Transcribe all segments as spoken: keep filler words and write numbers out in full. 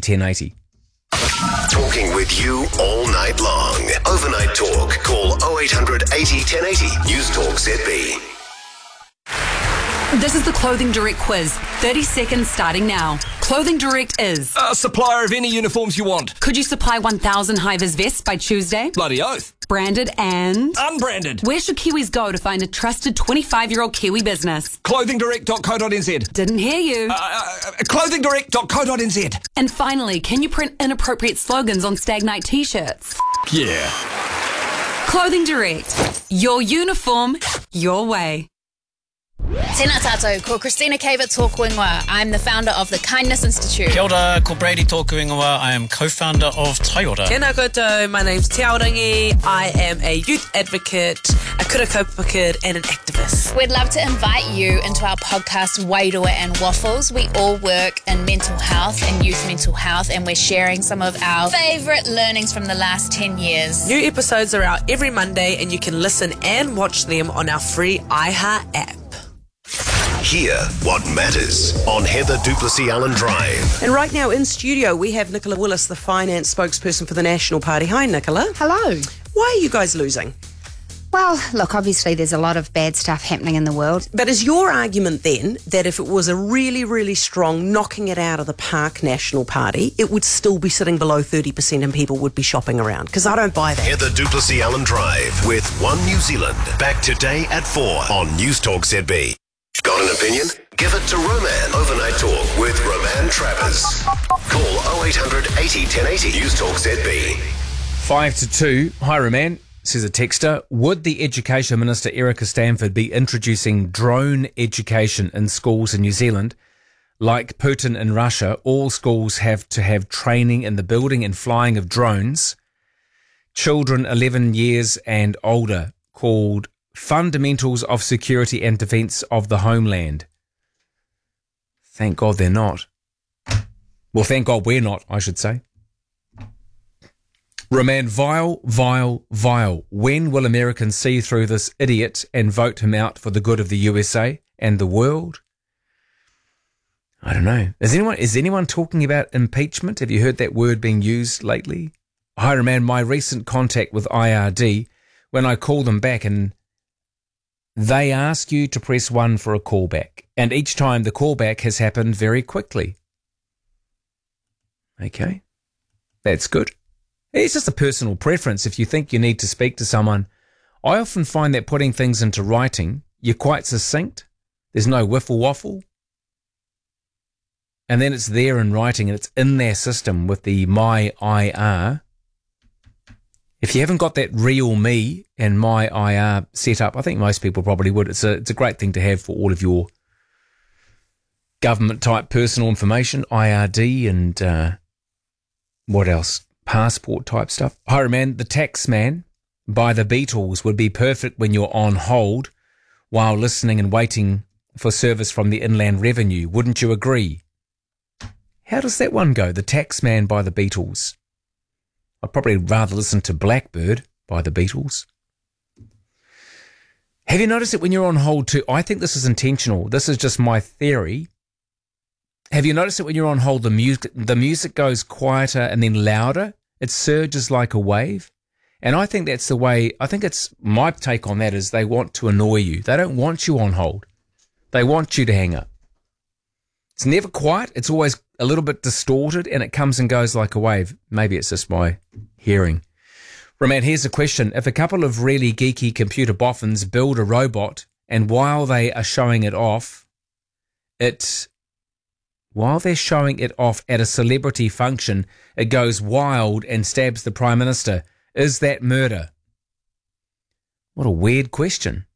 ten eighty. Talking with you all night long. Overnight Talk. Call oh eight hundred eighty ten eighty. News Talk Z B. This is the Clothing Direct quiz. thirty seconds starting now. Clothing Direct is... A supplier of any uniforms you want. Could you supply one thousand high-vis vests by Tuesday? Bloody oath. Branded and... Unbranded. Where should Kiwis go to find a trusted twenty-five-year-old Kiwi business? clothing direct dot co dot n z. Didn't hear you. Uh, uh, clothing direct dot co dot n z. And finally, can you print inappropriate slogans on Stag Night t-shirts? Yeah. Clothing Direct. Your uniform, your way. Tēnā tātou, ko Christina Cavett tōku ingoa. I'm the founder of the Kindness Institute. Kia ora, ko Brady tōku ingoa. I am co-founder of Taiora. Tēnā koutou, my name's Te Aorangi. I am a youth advocate, a kura kaupapa kid and an activist. We'd love to invite you into our podcast, Wairua and Waffles. We all work in mental health and youth mental health, and we're sharing some of our favourite learnings from the last ten years. New episodes are out every Monday, and you can listen and watch them on our free iHeart app. Hear what matters on Heather Duplessis Allen Drive. And right now in studio, we have Nicola Willis, the finance spokesperson for the National Party. Hi, Nicola. Hello. Why are you guys losing? Well, look, obviously there's a lot of bad stuff happening in the world. But is your argument then that if it was a really, really strong knocking it out of the park National Party, it would still be sitting below thirty percent and people would be shopping around? Because I don't buy that. Heather Duplessis Allen Drive with One New Zealand. Back today at four on News Talk Z B. Got an opinion? Give it to Roman. Overnight Talk with Roman Travers. Call oh eight hundred eighty ten eighty. News Talk Z B. Five to two. Hi, Roman, says a texter. Would the Education Minister, Erica Stanford, be introducing drone education in schools in New Zealand? Like Putin in Russia, all schools have to have training in the building and flying of drones. Children eleven years and older, called Fundamentals of Security and Defence of the Homeland. Thank God they're not. Well, thank God we're not, I should say. Roman, vile, vile, vile. When will Americans see through this idiot and vote him out for the good of the U S A and the world? I don't know. Is anyone is anyone talking about impeachment? Have you heard that word being used lately? Hi, Roman, my recent contact with I R D, when I call them back and they ask you to press one for a callback, and each time the callback has happened very quickly. Okay, that's good. It's just a personal preference. If you think you need to speak to someone, I often find that putting things into writing, you're quite succinct. There's no whiffle waffle. And then it's there in writing and it's in their system with the My I R. If you haven't got that real me and My I R set up, I think most people probably would. It's a, it's a great thing to have for all of your government type personal information, I R D and uh, what else? Passport type stuff. Hi, man, The Tax Man by the Beatles would be perfect when you're on hold while listening and waiting for service from the Inland Revenue. Wouldn't you agree? How does that one go? The Tax Man by the Beatles. I'd probably rather listen to Blackbird by the Beatles. Have you noticed it when you're on hold too? I think this is intentional. This is just my theory. Have you noticed it when you're on hold, the music, the music goes quieter and then louder? It surges like a wave. And I think that's the way, I think it's, my take on that is they want to annoy you. They don't want you on hold. They want you to hang up. It's never quiet. It's always a little bit distorted and it comes and goes like a wave. Maybe it's just my hearing. Roman, here's a question. If a couple of really geeky computer boffins build a robot and while they are showing it off, it, while they're showing it off at a celebrity function, it goes wild and stabs the Prime Minister, is that murder? What a weird question.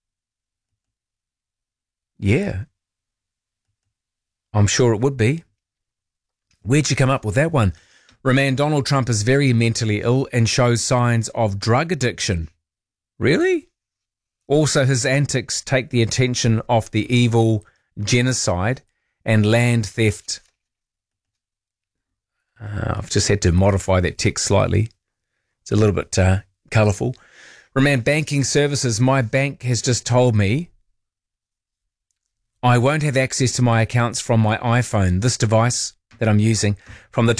Yeah. I'm sure it would be. Where'd you come up with that one? Roman, Donald Trump is very mentally ill and shows signs of drug addiction. Really? Also, his antics take the attention off the evil genocide and land theft. Uh, I've just had to modify that text slightly. It's a little bit uh, colourful. Roman, banking services. My bank has just told me I won't have access to my accounts from my iPhone, this device that I'm using, from the